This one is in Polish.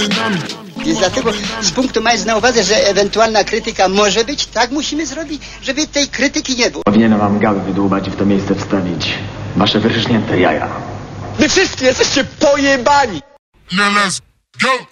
Więc dlatego z punktu mając na uwadze, że ewentualna krytyka może być, tak musimy zrobić, żeby tej krytyki nie było. Powinienem wam gały wydłubać i w to miejsce wstawić wasze wyrżnięte jaja. Wy wszyscy jesteście pojebani! Now let's go!